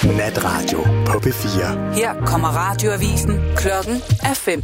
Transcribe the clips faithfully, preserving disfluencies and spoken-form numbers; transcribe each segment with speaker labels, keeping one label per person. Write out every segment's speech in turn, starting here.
Speaker 1: Natradio på P fire.
Speaker 2: Her kommer radioavisen. Klokken er fem.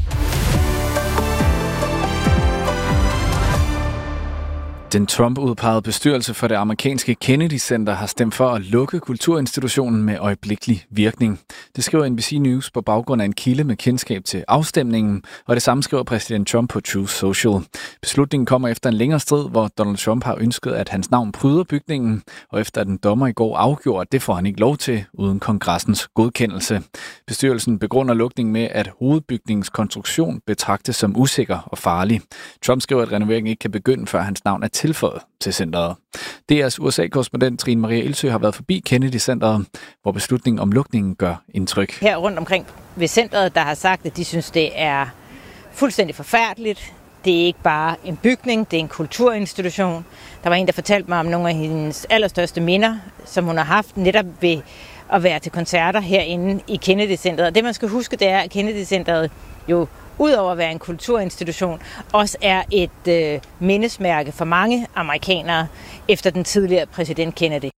Speaker 3: Den Trump-udpegede bestyrelse for det amerikanske Kennedy Center har stemt for at lukke kulturinstitutionen med øjeblikkelig virkning. Det skriver N B C News på baggrund af en kilde med kendskab til afstemningen, og det samme skriver præsident Trump på Truth Social. Beslutningen kommer efter en længere strid, hvor Donald Trump har ønsket, at hans navn pryder bygningen, og efter at en dommer i går afgjorde, at det får han ikke lov til uden kongressens godkendelse. Bestyrelsen begrunder lukningen med, at hovedbygningens konstruktion betragtes som usikker og farlig. Trump skriver, at renoveringen ikke kan begynde, før hans navn er tilføjet til centeret. D R's U S A-korrespondent Trine Maria Ilsø har været forbi Kennedy Centeret, hvor beslutningen om lukningen gør indtryk.
Speaker 4: Her rundt omkring ved centret, der har sagt, at de synes, det er fuldstændig forfærdeligt. Det er ikke bare en bygning, det er en kulturinstitution. Der var en, der fortalte mig om nogle af hendes allerstørste minder, som hun har haft netop ved at være til koncerter herinde i Kennedy Centeret. Det man skal huske, det er, at Kennedy Centeret jo udover at være en kulturinstitution, også er et øh, mindesmærke for mange amerikanere efter den tidligere præsident Kennedy.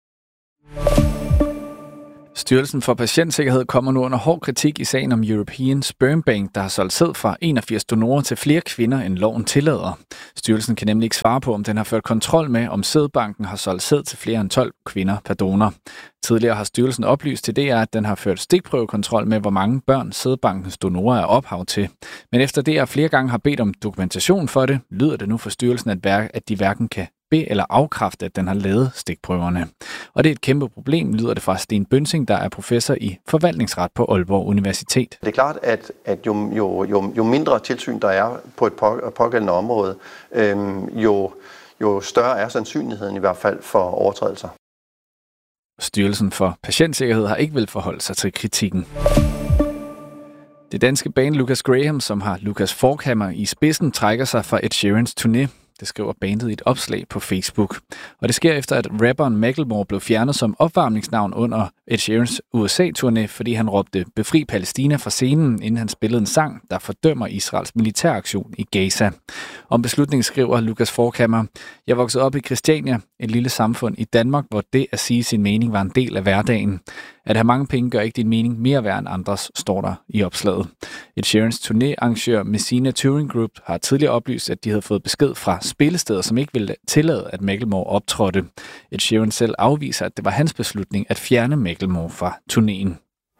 Speaker 3: Styrelsen for Patientsikkerhed kommer nu under hård kritik i sagen om European Sperm Bank, der har solgt sæd fra enogfirs donorer til flere kvinder, end loven tillader. Styrelsen kan nemlig ikke svare på, om den har ført kontrol med, om sædbanken har solgt sæd til flere end tolv kvinder per donor. Tidligere har styrelsen oplyst til D R, at den har ført stikprøvekontrol med, hvor mange børn sædbankens donorer er ophav til. Men efter D R flere gange har bedt om dokumentation for det, lyder det nu for styrelsen, at, værk, at de hverken kan be- eller afkræfte, at den har lavet stikprøverne. Og det er et kæmpe problem, lyder det fra Sten Bønsing, der er professor i forvaltningsret på Aalborg Universitet.
Speaker 5: Det er klart, at, at jo, jo, jo, jo mindre tilsyn der er på et på, pågældende område, øhm, jo, jo større er sandsynligheden i hvert fald for overtrædelser.
Speaker 3: Styrelsen for Patientsikkerhed har ikke vel forholdt sig til kritikken. Det danske band Lucas Graham, som har Lucas Forchhammer i spidsen, trækker sig fra Ed Sheerans turné. Det skriver bandet i et opslag på Facebook. Og det sker efter, at rapperen Macklemore blev fjernet som opvarmningsnavn under Ed Sheerans U S A-turné, fordi han råbte "Befri Palæstina" fra scenen, inden han spillede en sang, der fordømmer Israels militæraktion i Gaza. Om beslutningen skriver Lucas Forchhammer: "Jeg voksede op i Christiania, et lille samfund i Danmark, hvor det at sige sin mening var en del af hverdagen. At have mange penge gør ikke din mening mere værd end andres", står der i opslaget. Ed Sheerans turnéarrangør Messina Touring Group har tidligere oplyst, at de havde fået besked fra spillesteder, som ikke ville tillade, at Macklemore optrådte. Ed Sheeran selv afviser, at det var hans beslutning at fjerne Macklemore fra turnéen.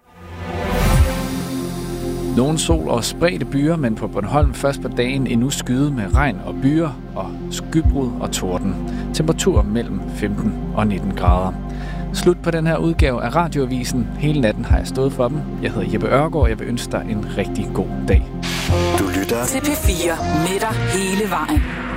Speaker 3: Nogle sol- og spredte byer, men på Bornholm først på dagen endnu skyde med regn og byer og skybrud og torden. Temperatur mellem femten og nitten grader. Slut på den her udgave af Radioavisen. Hele natten har jeg stået for dem. Jeg hedder Jeppe Ørgaard, og jeg vil ønske dig en rigtig god dag.
Speaker 1: Du lytter
Speaker 2: til P fire med dig hele vejen.